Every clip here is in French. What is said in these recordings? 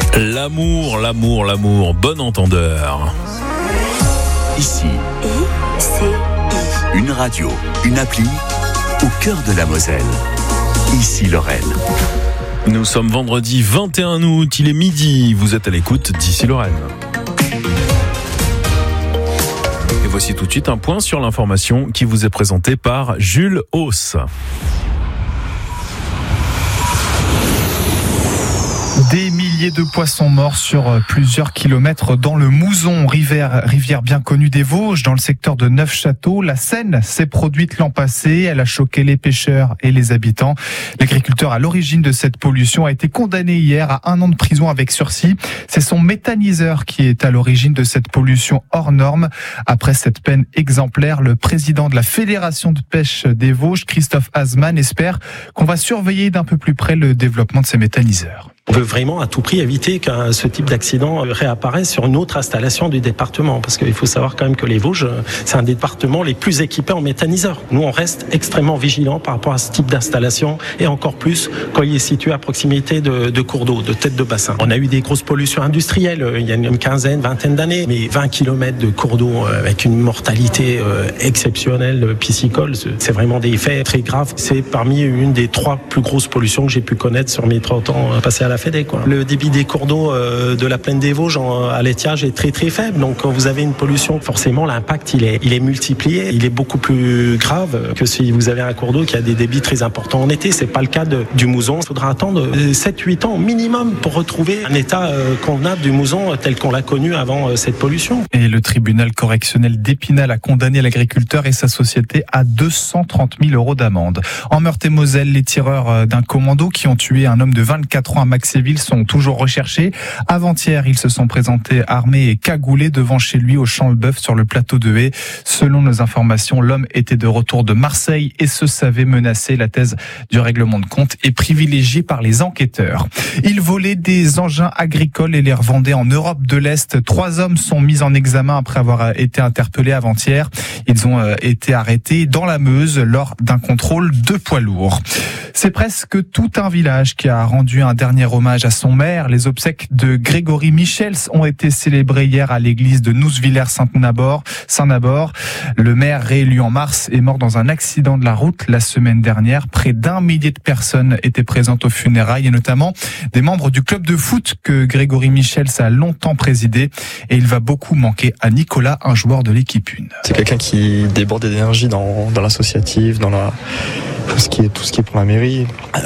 L'amour, bon entendeur. Ici, une radio, une appli au cœur de la Moselle. Ici Lorraine. Nous sommes vendredi 21 août, il est midi, vous êtes à l'écoute d'Ici Lorraine. Et voici tout de suite un point sur l'information qui vous est présentée par Jules Hauss. Des milliers de poissons morts sur plusieurs kilomètres dans le Mouzon, rivière bien connue des Vosges, dans le secteur de Neufchâteau. La Seine s'est produite l'an passé, elle a choqué les pêcheurs et les habitants. L'agriculteur à l'origine de cette pollution a été condamné hier à 1 an de prison avec sursis. C'est son méthaniseur qui est à l'origine de cette pollution hors norme. Après cette peine exemplaire, le président de la Fédération de pêche des Vosges, Christophe Hasman, espère qu'on va surveiller d'un peu plus près le développement de ces méthaniseurs. On veut vraiment à tout prix éviter que ce type d'accident réapparaisse sur une autre installation du département, parce qu'il faut savoir quand même que les Vosges, c'est un des départements les plus équipés en méthaniseurs. Nous, on reste extrêmement vigilants par rapport à ce type d'installation, et encore plus quand il est situé à proximité de cours d'eau, de têtes de bassin. On a eu des grosses pollutions industrielles il y a une vingtaine d'années, mais 20 km de cours d'eau avec une mortalité exceptionnelle piscicole, c'est vraiment des faits très graves. C'est parmi une des 3 plus grosses pollutions que j'ai pu connaître sur mes 30 ans passés à la Fédé, quoi. Le débit des cours d'eau de la plaine des Vosges à l'étiage est très très faible, donc quand vous avez une pollution, forcément l'impact il est multiplié, il est beaucoup plus grave que si vous avez un cours d'eau qui a des débits très importants en été. C'est pas le cas du Mouzon. Il faudra attendre 7-8 ans au minimum pour retrouver un état convenable du Mouzon tel qu'on l'a connu avant cette pollution. Et le tribunal correctionnel d'Épinal a condamné l'agriculteur et sa société à 230 000 € d'amende. En Meurthe-et-Moselle, les tireurs d'un commando qui ont tué un homme de 24 ans à Maxéville sont toujours recherchés. Avant-hier, ils se sont présentés armés et cagoulés devant chez lui au Champ-le-Bœuf sur le plateau de Haye. Selon nos informations, l'homme était de retour de Marseille et se savait menacé. La thèse du règlement de compte est privilégiée par les enquêteurs. Il volait des engins agricoles et les revendait en Europe de l'Est. 3 hommes sont mis en examen après avoir été interpellés avant-hier. Ils ont été arrêtés dans la Meuse lors d'un contrôle de poids lourds. C'est presque tout un village qui a rendu un dernier hommage à son maire. Les obsèques de Grégory Michels ont été célébrées hier à l'église de Nousvillers-Saint-Nabor. Le maire, réélu en mars, est mort dans un accident de la route la semaine dernière. Près d'1 millier de personnes étaient présentes aux funérailles et notamment des membres du club de foot que Grégory Michels a longtemps présidé. Et il va beaucoup manquer à Nicolas, un joueur de l'équipe 1. C'est quelqu'un qui débordait d'énergie dans l'associatif, dans tout ce qui est pour la mairie.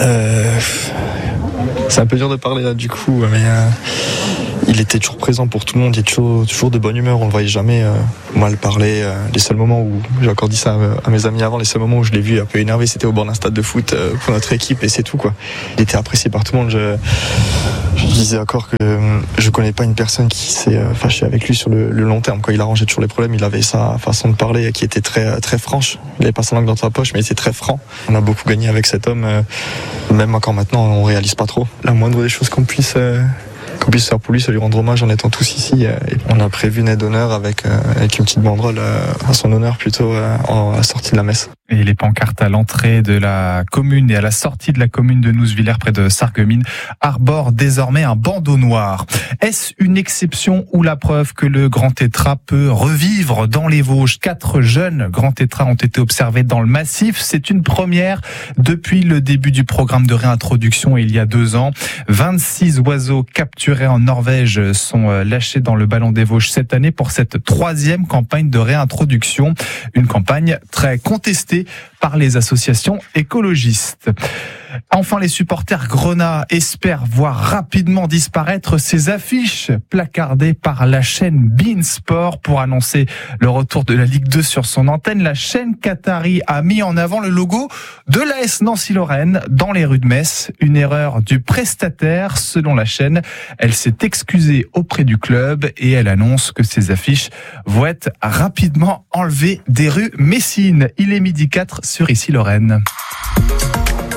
C'est un peu dur de parler là du coup, mais il était toujours présent pour tout le monde, il était toujours de bonne humeur, on le voyait jamais mal parler. Les seuls moments où, j'ai encore dit ça à mes amis avant, les seuls moments où je l'ai vu un peu énervé, c'était au bord d'un stade de foot pour notre équipe, et c'est tout quoi. Il était apprécié par tout le monde. Je disais encore que je connais pas une personne qui s'est fâchée avec lui sur le long terme. Quand il arrangeait toujours les problèmes, il avait sa façon de parler qui était très très franche. Il n'avait pas sa langue dans sa poche, mais il était très franc. On a beaucoup gagné avec cet homme. Même encore maintenant, on réalise pas trop. La moindre des choses qu'on puisse faire pour lui, c'est lui rendre hommage en étant tous ici. Et on a prévu une aide d'honneur avec une petite banderole à son honneur plutôt à la sortie de la messe. Et les pancartes à l'entrée de la commune et à la sortie de la commune de Nousvillers près de Sarreguemines arborent désormais un bandeau noir. Est-ce une exception ou la preuve que le grand tétra peut revivre dans les Vosges? 4 jeunes grands tétras ont été observés dans le massif. C'est une première depuis le début du programme de réintroduction il y a 2 ans. 26 oiseaux capturés en Norvège sont lâchés dans le ballon des Vosges cette année pour cette 3e campagne de réintroduction. Une campagne très contestée par les associations écologistes. Enfin, les supporters grenats espèrent voir rapidement disparaître ces affiches placardées par la chaîne beIN Sport pour annoncer le retour de la Ligue 2 sur son antenne. La chaîne qatari a mis en avant le logo de l'AS Nancy-Lorraine dans les rues de Metz. Une erreur du prestataire, selon la chaîne. Elle s'est excusée auprès du club et elle annonce que ces affiches vont être rapidement enlevées des rues messines. Il est 12h04 sur Ici Lorraine.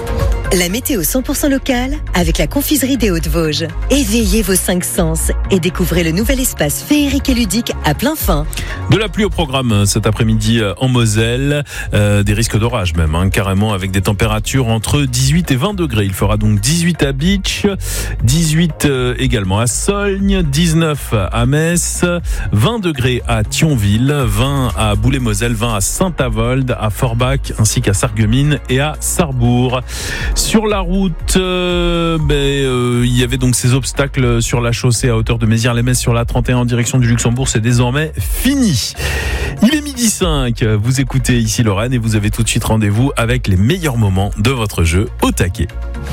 La météo 100% locale avec la confiserie des Hauts-de-Vosges. Éveillez vos 5 sens et découvrez le nouvel espace féerique et ludique à plein fin. De la pluie au programme cet après-midi en Moselle, des risques d'orage même, carrément, avec des températures entre 18 et 20 degrés. Il fera donc 18 à Bitche, 18 également à Solgne, 19 à Metz, 20 degrés à Thionville, 20 à Boulay-Moselle, 20 à Saint-Avold, à Forbach ainsi qu'à Sarreguemines et à Sarrebourg. Sur la route, il y avait donc ces obstacles sur la chaussée à hauteur de Mézières-les-Metz sur la 31 en direction du Luxembourg. C'est désormais fini. Il est 12h05. Vous écoutez ici Lorraine et vous avez tout de suite rendez-vous avec les meilleurs moments de votre jeu au taquet.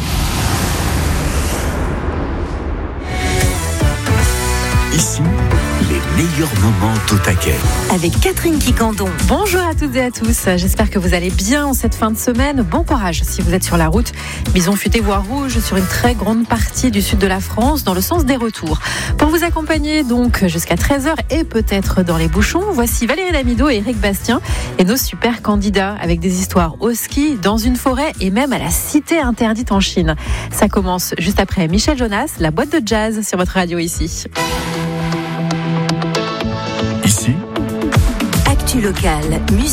Ici, les meilleurs moments au taquet. Avec Catherine Quicandon. Bonjour à toutes et à tous, j'espère que vous allez bien en cette fin de semaine. Bon courage si vous êtes sur la route. Bison futé voie rouge sur une très grande partie du sud de la France dans le sens des retours. Pour vous accompagner donc jusqu'à 13h et peut-être dans les bouchons, voici Valérie Lamido et Eric Bastien et nos super candidats avec des histoires au ski, dans une forêt et même à la cité interdite en Chine. Ça commence juste après Michel Jonas, la boîte de jazz sur votre radio ici. Ici, Actu locale, musique.